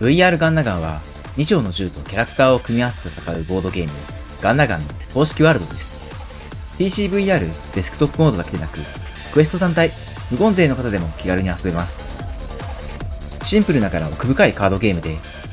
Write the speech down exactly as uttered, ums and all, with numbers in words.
ブイアール ガンナガンはに丁の銃とキャラクターを組み合わせて戦うボードゲームガンナガンの公式ワールドです。ピーシーブイアール デスクトップモードだけでなく、クエスト単体、無言勢の方でも気軽に遊べます。シンプルながら奥深いカードゲームで、